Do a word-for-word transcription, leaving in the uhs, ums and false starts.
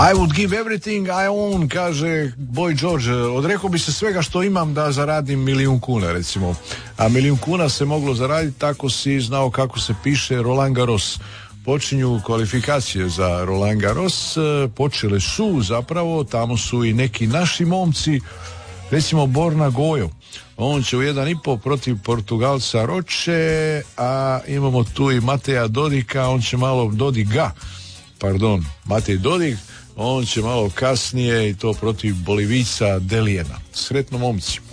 I would give everything I own, kaže Boy George. Odrekao bi se svega što imam da zaradim milijun kuna, recimo. A milijun kuna se moglo zaraditi, tako si znao kako se piše Roland Garros. Počinju kvalifikacije za Roland Garros, počele su zapravo, tamo su i neki naši momci, recimo Borna Gojo. On će u jedan i po protiv Portugalca Roče, a imamo tu i Mateja Dodika, on će malo Dodiga, pardon, Matej Dodig, on će malo kasnije i to protiv Bolivijca Delijena. Sretno momci.